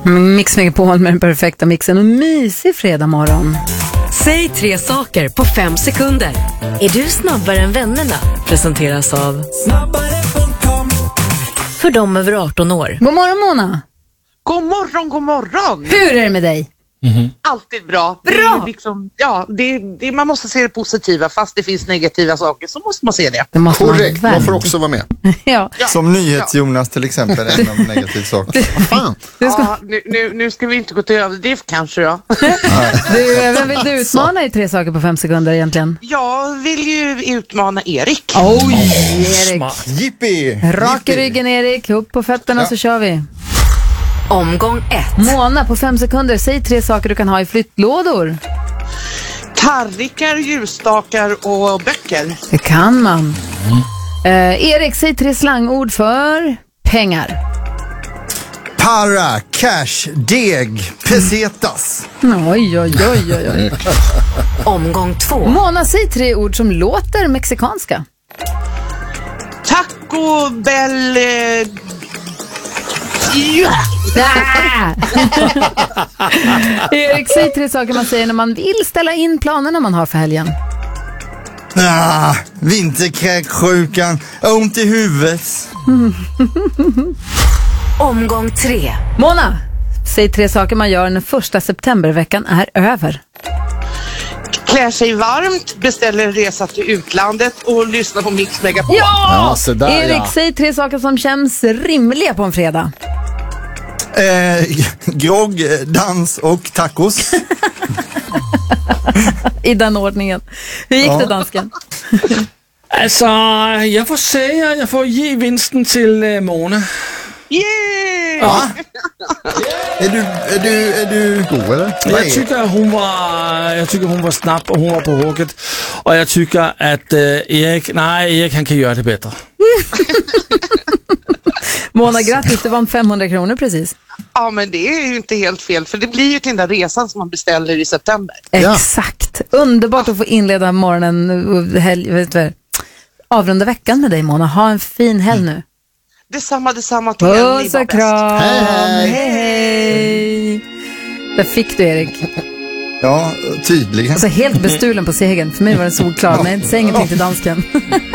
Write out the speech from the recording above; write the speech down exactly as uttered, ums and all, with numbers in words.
Mix Megapol med den perfekta mixen och mysig fredag morgon. Säg tre saker på fem sekunder. Är du snabbare än vännerna? Presenteras av snabbare punkt com. För dem över arton år. God morgon Mona. God morgon, god morgon. Hur är det med dig? Mm-hmm. Alltid bra. Bra! Det är liksom, ja, det, det, man måste se det positiva. Fast det finns negativa saker så måste man se det. Det måste Korrekt, man, man får också vara med. ja. Som nyhets-Jonas till exempel, en av negativ saker. Fan. Du ska... Ja, nu, nu, nu ska vi inte gå till överdrift kanske då. du, vem vill du utmana i tre saker på fem sekunder egentligen? Jag vill ju utmana Erik. Oj, Erik. Jippi! Rak i ryggen Erik, upp på fötterna ja. Så kör vi. Omgång ett. Mona, på fem sekunder, säg tre saker du kan ha i flyttlådor. Tallrikar, ljusstakar och böcker. Det kan man. Mm. Uh, Erik, säg tre slangord för pengar. Para, cash, deg, pesetas. Oj, oj, oj, oj, oj. Omgång två. Mona, säg tre ord som låter mexikanska. Taco, bell... Eh... Ja. Erik, säg tre saker man säger när man vill ställa in planerna man har för helgen. Ah, vinterkräksjukan, ont i huvudet. Omgång tre. Mona, säg tre saker man gör när första septemberveckan är över. Klär sig varmt, beställer en resa till utlandet och lyssnar på Mix Megapol. Ja! Ja, där, Erik, ja. säg tre saker som känns rimliga på en fredag. Eh, grogg, dans och tacos. I den ordningen. Hur gick ja. det, dansken? Altså, jeg får säga, jag får ge vinsten till uh, Mona. Yeah! Ja. Är du är du är du god eller? Jag tycker hon var jag tycker hon var snabb och hon var på hugget och jag tycker att uh, Erik nej, Erik han kan göra det bättre. Mona, grattis, du vann femhundra kronor precis. Ja, men det är ju inte helt fel, för det blir ju till den där resan som man beställer i september. Exakt. Underbart att få inleda morgonen och helg, vet du, avrunda veckan med dig, Mona. Ha en fin helg nu. Detsamma, detsamma till er. Puss och kram. Hej, hej, hej. Där fick du, Erik. Ja, tydligen. Alltså helt bestulen på segern. För mig var det solklar, men säg ingenting till dansken.